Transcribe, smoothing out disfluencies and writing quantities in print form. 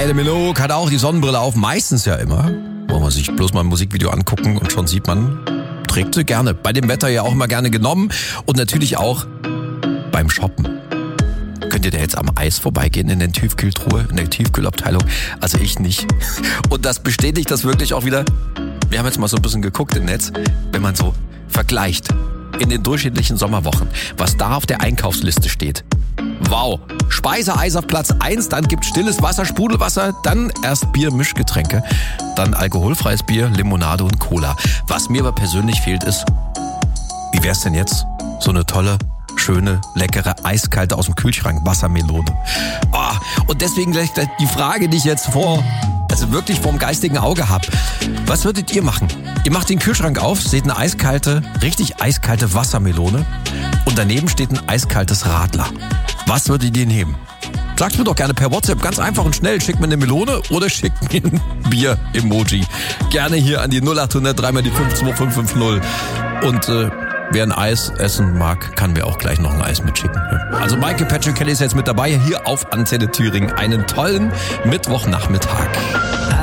Kylie Minogue hat auch die Sonnenbrille auf, meistens ja immer. Wollen wir sich bloß mal ein Musikvideo angucken und schon sieht man, trägt sie gerne. Bei dem Wetter ja auch immer gerne genommen und natürlich auch beim Shoppen. Könnt ihr da jetzt am Eis vorbeigehen in der Tiefkühltruhe, in der Tiefkühlabteilung? Also ich nicht. Und das bestätigt das wirklich auch wieder. Wir haben jetzt mal so ein bisschen geguckt im Netz, wenn man so vergleicht in den durchschnittlichen Sommerwochen, was da auf der Einkaufsliste steht. Wow, Speiseeis auf Platz 1, dann gibt stilles Wasser, Sprudelwasser, dann erst Bier, Mischgetränke, dann alkoholfreies Bier, Limonade und Cola. Was mir aber persönlich fehlt ist, wie wär's denn jetzt? So eine tolle, schöne, leckere, eiskalte aus dem Kühlschrank Wassermelone. Und deswegen gleich die Frage, die ich jetzt wirklich vorm geistigen Auge habe. Was würdet ihr machen? Ihr macht den Kühlschrank auf, seht eine richtig eiskalte Wassermelone und daneben steht ein eiskaltes Radler. Was würdet ihr nehmen? Sagt mir doch gerne per WhatsApp, ganz einfach und schnell. Schickt mir eine Melone oder schickt mir ein Bier-Emoji. Gerne hier an die 0800 3 mal die 52550. Und wer ein Eis essen mag, kann mir auch gleich noch ein Eis mitschicken. Also Maike Patrick Kelly ist jetzt mit dabei hier auf Antenne Thüringen. Einen tollen Mittwochnachmittag.